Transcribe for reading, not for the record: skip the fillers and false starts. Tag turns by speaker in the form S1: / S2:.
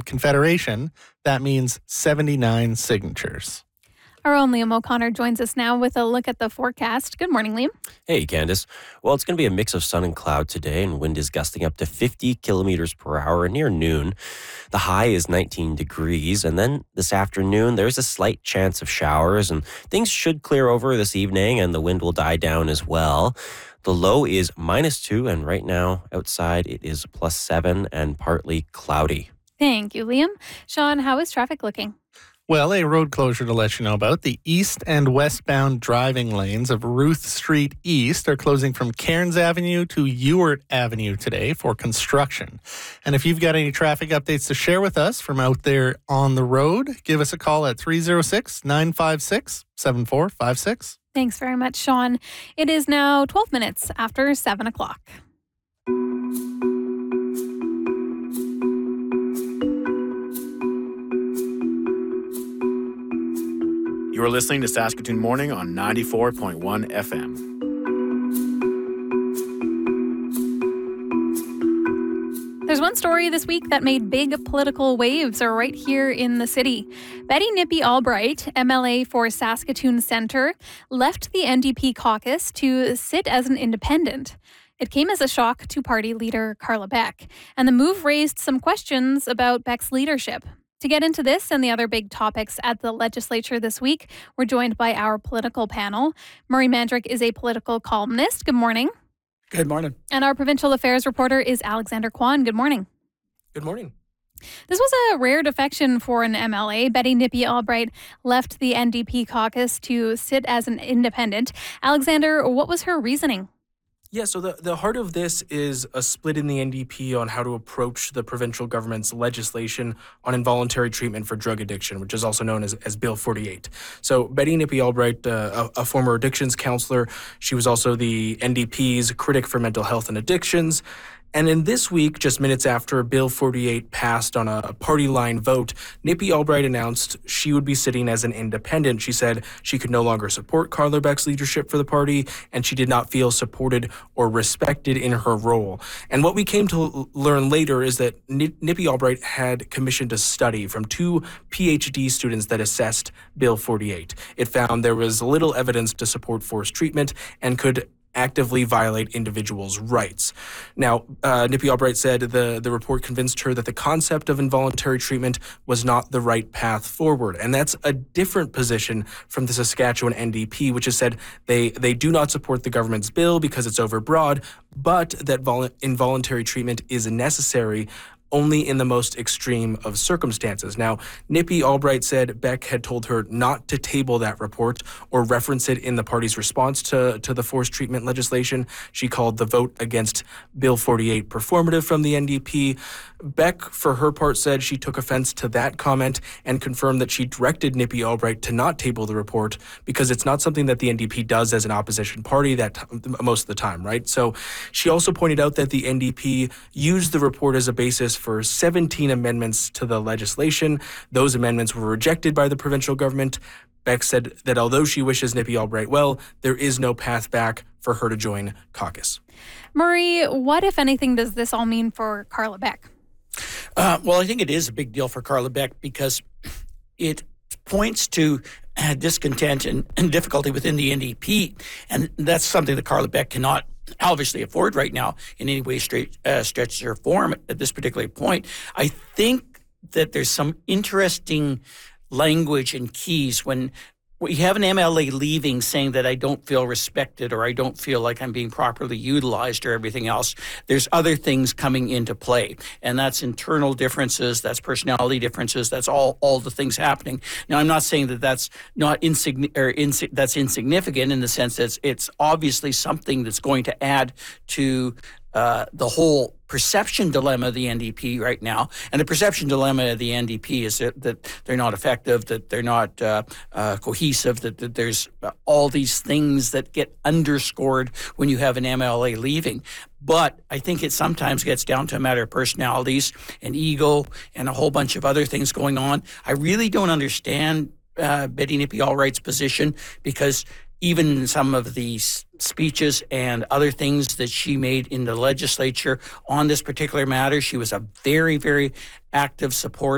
S1: Confederation. That means 79 signatures.
S2: Our own Liam O'Connor joins us now with a look at the forecast. Good morning, Liam.
S3: Hey, Candace. Well, it's going to be a mix of sun and cloud today, and wind is gusting up to 50 kilometers per hour near noon. The high is 19 degrees, and then this afternoon, there's a slight chance of showers, and things should clear over this evening, and the wind will die down as well. The low is -2, and right now, outside, it is +7 and partly cloudy.
S2: Thank you, Liam. Sean, how is traffic looking?
S1: Well, a road closure to let you know about. The east and westbound driving lanes of Ruth Street East are closing from Cairns Avenue to Ewart Avenue today for construction. And if you've got any traffic updates to share with us from out there on the road, give us a call at 306-956-7456.
S2: Thanks very much, Sean. It is now 12 minutes after 7 o'clock.
S4: You are listening to Saskatoon Morning on 94.1 FM.
S2: There's one story this week that made big political waves right here in the city. Betty Nippy Albright, MLA for Saskatoon Centre, left the NDP caucus to sit as an independent. It came as a shock to party leader Carla Beck, and the move raised some questions about Beck's leadership. To get into this and the other big topics at the legislature this week, we're joined by our political panel. Murray Mandrick is a political columnist. Good morning.
S5: Good morning.
S2: And our provincial affairs reporter is Alexander Kwan. Good morning.
S5: Good morning.
S2: This was a rare defection for an MLA. Betty Nippy Albright left the NDP caucus to sit as an independent. Alexander, what was her reasoning?
S5: Yeah, so the heart of this is a split in the NDP on how to approach the provincial government's legislation on involuntary treatment for drug addiction, which is also known as Bill 48. So Betty Nippy Albright, a former addictions counselor, she was also the NDP's critic for mental health and addictions. And in this week, just minutes after Bill 48 passed on a party line vote, Nippy Albright announced she would be sitting as an independent. She said she could no longer support Carla Beck's leadership for the party, and she did not feel supported or respected in her role. And what we came to learn later is that Nippy Albright had commissioned a study from 2 PhD students that assessed Bill 48. It found there was little evidence to support forced treatment and could actively violate individuals' rights. Now, Nippy Albright said the report convinced her that the concept of involuntary treatment was not the right path forward. And that's a different position from the Saskatchewan NDP, which has said they do not support the government's bill because it's overbroad, but that involuntary treatment is necessary only in the most extreme of circumstances. Now, Nippy Albright said Beck had told her not to table that report or reference it in the party's response to the forced treatment legislation. She called the vote against Bill 48 performative from the NDP. Beck, for her part, said she took offense to that comment and confirmed that she directed Nippy Albright to not table the report because it's not something that the NDP does as an opposition party most of the time, right? So she also pointed out that the NDP used the report as a basis for 17 amendments to the legislation. Those amendments were rejected by the provincial government. Beck said that although she wishes Nippy Albright well, there is no path back for her to join caucus.
S2: Murray, what, if anything, does this all mean for Carla Beck?
S6: Well, I think it is a big deal for Carla Beck because it points to discontent and difficulty within the NDP, and that's something that Carla Beck cannot obviously afford right now in any way, stretch or form at this particular point. I think that there's some interesting language and keys when we have an MLA leaving saying that I don't feel respected or I don't feel like I'm being properly utilized or everything else. There's other things coming into play, and that's internal differences, that's personality differences, that's all the things happening. Now, I'm not saying that that's not that's insignificant in the sense that it's obviously something that's going to add to the whole perception dilemma of the NDP right now. And the perception dilemma of the NDP is that they're not effective, that they're not cohesive, that there's all these things that get underscored when you have an MLA leaving. But I think it sometimes gets down to a matter of personalities and ego and a whole bunch of other things going on. I really don't understand Betty Nippy Albright's position because even in some of these speeches and other things that she made in the legislature on this particular matter, she was a very, very active supporter